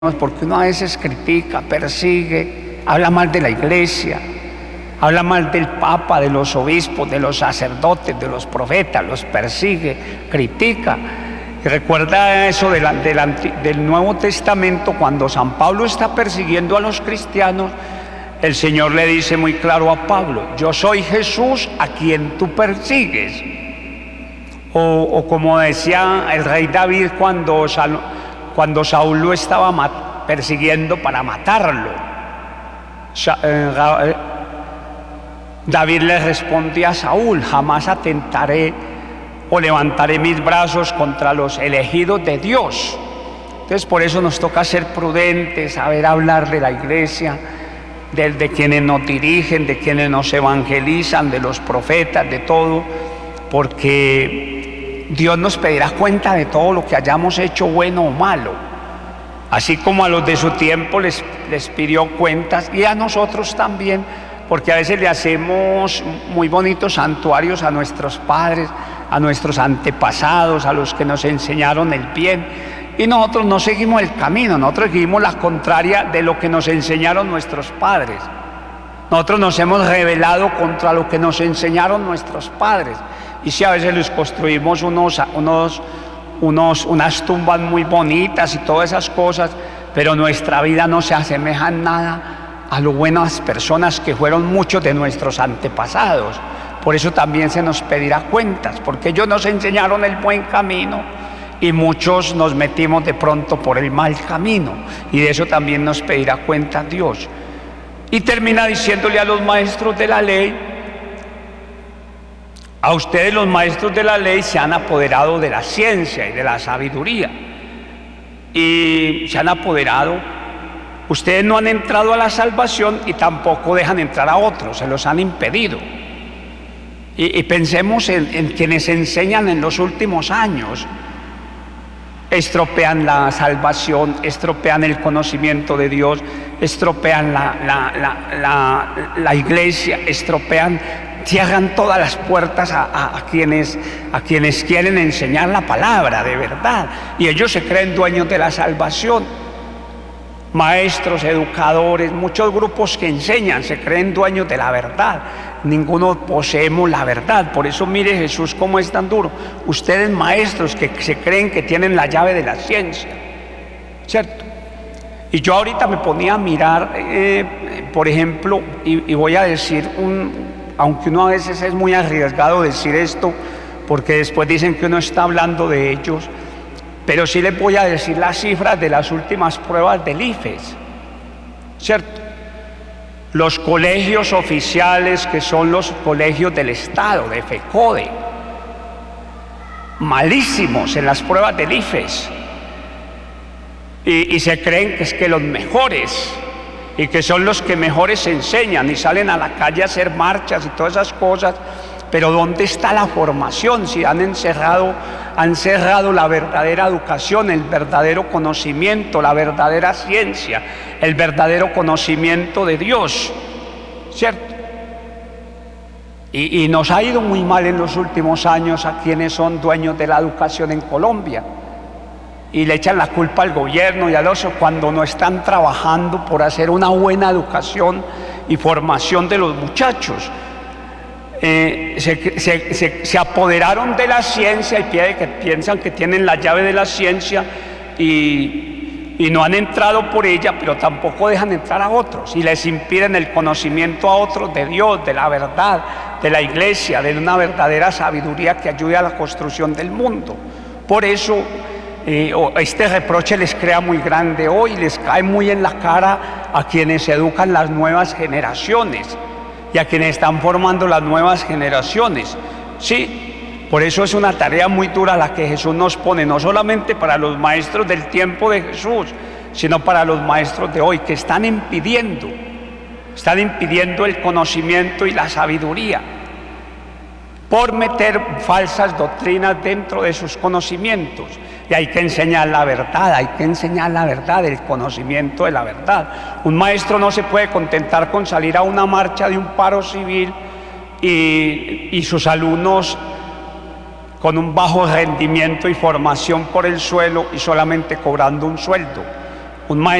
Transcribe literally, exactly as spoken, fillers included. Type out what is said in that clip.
porque uno a veces critica, persigue, habla mal de la iglesia, habla mal del Papa, de los obispos, de los sacerdotes, de los profetas, los persigue, critica. Y recuerda eso de la, de la, del Nuevo Testamento, cuando San Pablo está persiguiendo a los cristianos, el Señor le dice muy claro a Pablo: yo soy Jesús a quien tú persigues. O, o como decía el rey David cuando, cuando Saúl lo estaba persiguiendo para matarlo. David le responde a Saúl: jamás atentaré o levantaré mis brazos contra los elegidos de Dios. Entonces por eso nos toca ser prudentes, saber hablar de la iglesia, de, de quienes nos dirigen, de quienes nos evangelizan, de los profetas, de todo, porque Dios nos pedirá cuenta de todo lo que hayamos hecho, bueno o malo, así como a los de su tiempo les, les pidió cuentas, y a nosotros también, porque a veces le hacemos muy bonitos santuarios a nuestros padres, a nuestros antepasados, a los que nos enseñaron el bien, y nosotros no seguimos el camino, nosotros seguimos la contraria de lo que nos enseñaron nuestros padres. Nosotros nos hemos rebelado contra lo que nos enseñaron nuestros padres, y si a veces les construimos unos, unos, unos, unas tumbas muy bonitas y todas esas cosas, pero nuestra vida no se asemeja en nada a lo buenas personas que fueron muchos de nuestros antepasados. Por eso también se nos pedirá cuentas, porque ellos nos enseñaron el buen camino y muchos nos metimos de pronto por el mal camino, y de eso también nos pedirá cuentas Dios. Y termina diciéndole a los maestros de la ley: a ustedes los maestros de la ley se han apoderado de la ciencia y de la sabiduría, y se han apoderado, ustedes no han entrado a la salvación y tampoco dejan entrar a otros, se los han impedido. Y, y pensemos en, en quienes enseñan en los últimos años, estropean la salvación, estropean el conocimiento de Dios, estropean la, la, la, la, la iglesia, estropean, cierran todas las puertas a, a, a, quienes, a quienes quieren enseñar la palabra de verdad, y ellos se creen dueños de la salvación. Maestros, educadores, muchos grupos que enseñan se creen dueños de la verdad. Ninguno poseemos la verdad. Por eso mire Jesús cómo es tan duro. Ustedes maestros que se creen que tienen la llave de la ciencia, ¿cierto? Y yo ahorita me ponía a mirar, eh, por ejemplo, y, y voy a decir, un, aunque uno a veces es muy arriesgado decir esto, porque después dicen que uno está hablando de ellos, pero sí les voy a decir las cifras de las últimas pruebas del I F E S, ¿cierto? Los colegios oficiales, que son los colegios del Estado, de FECODE, malísimos en las pruebas del I F E S, y, y se creen que es que los mejores, y que son los que mejores enseñan, y salen a la calle a hacer marchas y todas esas cosas. Pero ¿dónde está la formación? Si han encerrado, han cerrado la verdadera educación, el verdadero conocimiento, la verdadera ciencia, el verdadero conocimiento de Dios, ¿cierto? Y, y nos ha ido muy mal en los últimos años a quienes son dueños de la educación en Colombia, y le echan la culpa al gobierno y al oso cuando no están trabajando por hacer una buena educación y formación de los muchachos. Eh, se, se, se, se apoderaron de la ciencia y que piensan que tienen la llave de la ciencia y, y no han entrado por ella, pero tampoco dejan entrar a otros y les impiden el conocimiento a otros de Dios, de la verdad, de la iglesia, de una verdadera sabiduría que ayude a la construcción del mundo. Por eso eh, este reproche les crea muy grande hoy, les cae muy en la cara a quienes educan las nuevas generaciones y a quienes están formando las nuevas generaciones. Sí, por eso es una tarea muy dura la que Jesús nos pone, no solamente para los maestros del tiempo de Jesús, sino para los maestros de hoy, que están impidiendo, están impidiendo el conocimiento y la sabiduría, por meter falsas doctrinas dentro de sus conocimientos. Y hay que enseñar la verdad, hay que enseñar la verdad, el conocimiento de la verdad. Un maestro no se puede contentar con salir a una marcha de un paro civil y, y sus alumnos con un bajo rendimiento y formación por el suelo y solamente cobrando un sueldo. un maestro